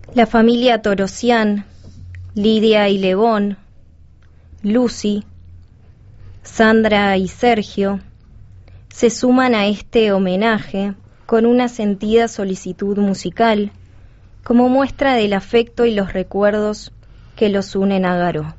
La familia Torosian, Lidia y Lebón, Lucy, Sandra y Sergio se suman a este homenaje con una sentida solicitud musical como muestra del afecto y los recuerdos que los unen a Garó.